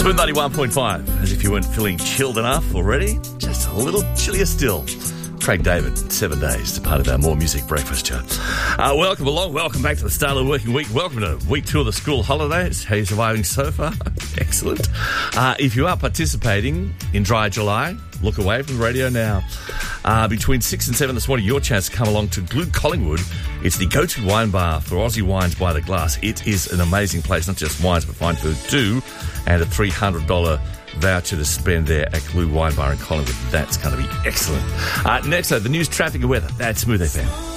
Smooth 91.5, as if you weren't feeling chilled enough already, just a little chillier still. Craig David, 7 days to part of our More Music Breakfast show. Welcome along, welcome back to the start of the working week. Welcome to week 2 of the school holidays. How are you surviving so far? Excellent. If you are participating in Dry July, look away from the radio now. Between 6 and 7 this morning, your chance to come along to Glue Collingwood. It's the go-to wine bar for Aussie wines by the glass. It is an amazing place, not just wines, but fine food too, and a $300 voucher to spend there at Glue Wine Bar in Collingwood. That's going to be excellent. Next, though, the news, traffic and weather. That's Smooth FM.